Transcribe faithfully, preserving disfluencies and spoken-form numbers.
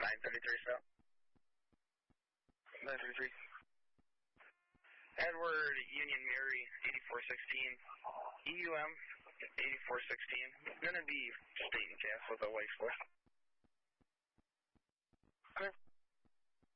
nine thirty-three South. nine thirty-three. Edward, Union Mary, eighty-four sixteen. E U M, eighty-four sixteen. Going to be state and gas with a white foot.